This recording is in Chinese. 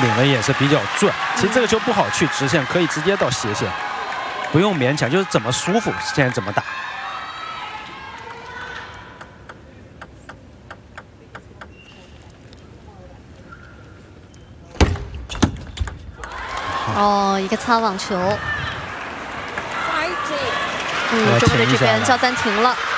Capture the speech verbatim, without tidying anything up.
领的也是比较准。其实这个球不好去直线，可以直接到斜线，不用勉强，就是怎么舒服现在怎么打。 哦，一个擦网球。嗯，中国队这边叫暂停了。